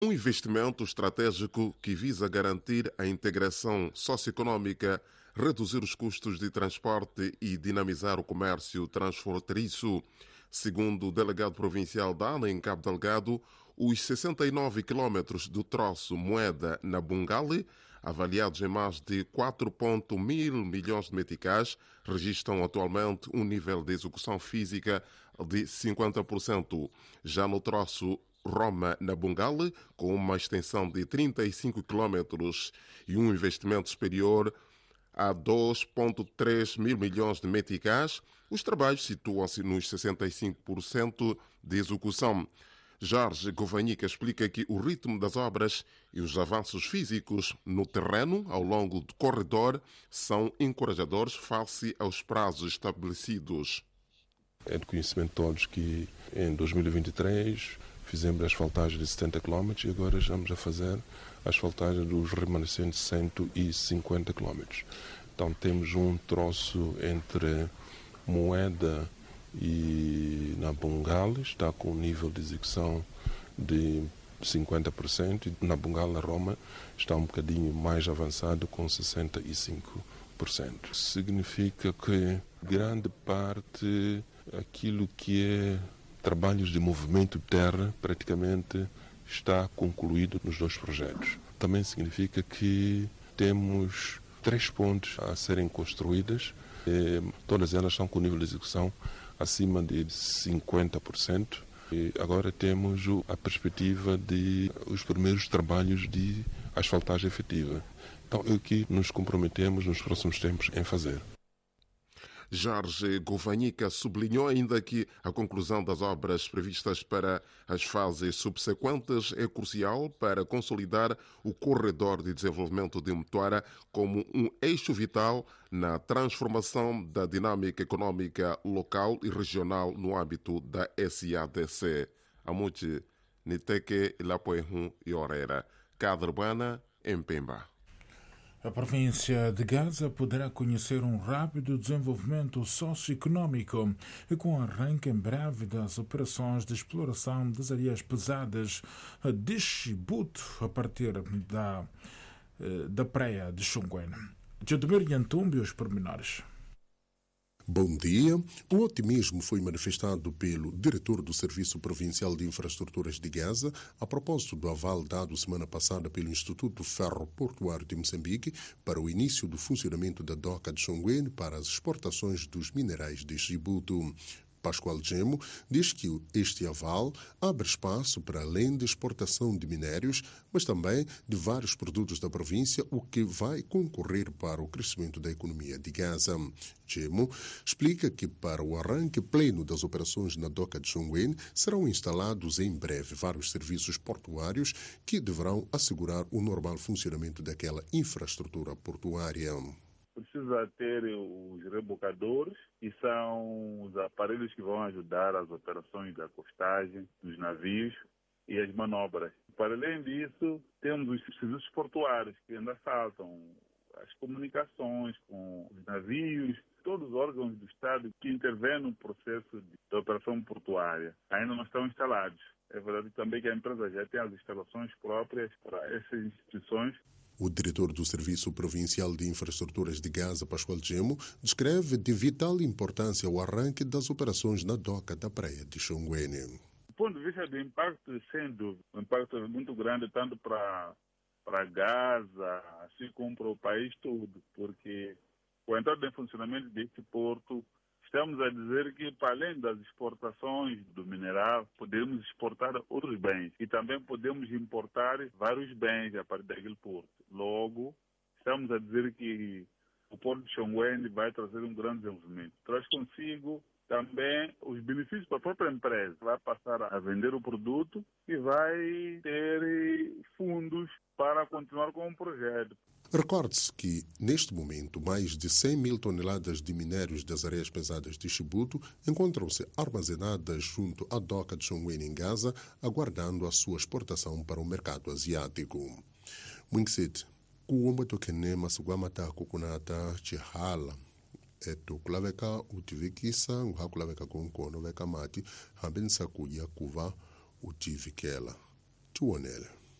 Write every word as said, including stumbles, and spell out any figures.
Um investimento estratégico que visa garantir a integração socioeconômica, reduzir os custos de transporte e dinamizar o comércio transfronteiriço. Segundo o delegado provincial da ANA em Cabo Delgado, os sessenta e nove quilómetros do troço Moeda-Nabungali, avaliados em mais de quatro vírgula mil milhões de meticais, registram atualmente um nível de execução física de cinquenta por cento. Já no troço Roma-Nabungali, com uma extensão de trinta e cinco quilómetros e um investimento superior a dois vírgula três mil milhões de meticais, os trabalhos situam-se nos sessenta e cinco por cento de execução. Jorge Govanhica explica que o ritmo das obras e os avanços físicos no terreno ao longo do corredor são encorajadores face aos prazos estabelecidos. É de conhecimento de todos que em dois mil e vinte e três fizemos a asfaltagem de setenta quilómetros e agora estamos a fazer a asfaltagem dos remanescentes cento e cinquenta quilómetros. Então temos um troço entre Moeda e Nabungali, está com um nível de execução de cinquenta por cento, e Nabungali, na Roma, está um bocadinho mais avançado com sessenta e cinco por cento. Significa que grande parte aquilo que é trabalhos de movimento de terra praticamente está concluído nos dois projetos. Também significa que temos três pontes a serem construídas, e todas elas estão com nível de execução acima de cinquenta por cento. E agora temos a perspectiva de os primeiros trabalhos de asfaltagem efetiva. Então é o que nos comprometemos nos próximos tempos em fazer. Jorge Govanhica sublinhou ainda que a conclusão das obras previstas para as fases subsequentes é crucial para consolidar o corredor de desenvolvimento de Mutuara como um eixo vital na transformação da dinâmica econômica local e regional no âmbito da S A D C. Amuti Niteke Lapoehun e Orera. Cadrebana, em Pemba. A província de Gaza poderá conhecer um rápido desenvolvimento socioeconômico e com arranque em breve das operações de exploração das areias pesadas de Chibuto a partir da, da praia de Xunguene. Jodomir Yantumbi, os pormenores. Bom dia. O otimismo foi manifestado pelo diretor do Serviço Provincial de Infraestruturas de Gaza a propósito do aval dado semana passada pelo Instituto Ferroportuário de Moçambique para o início do funcionamento da doca de Xunguene para as exportações dos minerais de Chibuto. Pascoal Gemo diz que este aval abre espaço para além de exportação de minérios, mas também de vários produtos da província, o que vai concorrer para o crescimento da economia de Gaza. Gemo explica que para o arranque pleno das operações na doca de Xunguene serão instalados em breve vários serviços portuários que deverão assegurar o normal funcionamento daquela infraestrutura portuária. Precisa ter os rebocadores, que são os aparelhos que vão ajudar as operações da costagem dos navios e as manobras. Para além disso, temos os serviços portuários que ainda faltam, as comunicações com os navios, todos os órgãos do Estado que intervêm no processo de operação portuária ainda não estão instalados. É verdade também que a empresa já tem as instalações próprias para essas instituições. O diretor do Serviço Provincial de Infraestruturas de Gaza, Pascoal Gemo, descreve de vital importância o arranque das operações na doca da praia de Xunguene. Do ponto de vista do impacto, sem dúvida, o impacto é muito grande tanto para para Gaza, assim como para o país todo, porque com a entrada em funcionamento deste porto, estamos a dizer que, para além das exportações do mineral, podemos exportar outros bens e também podemos importar vários bens a partir daquele porto. Logo, estamos a dizer que o porto de Xunguene vai trazer um grande desenvolvimento. Traz consigo também os benefícios para a própria empresa. Vai passar a vender o produto e vai ter fundos para continuar com o projeto. Recorde-se que, neste momento, mais de cem mil toneladas de minérios das areias pesadas de Chibuto encontram-se armazenadas junto à doca de Xunguene em Gaza, aguardando a sua exportação para o mercado asiático. Mwingsit, kuomba tokene masugwamata kukunata chihala eto kulaveka utivikisa nguha kulaveka konkono veka mati hambi nsakuya kuva utivikela. Tuonele.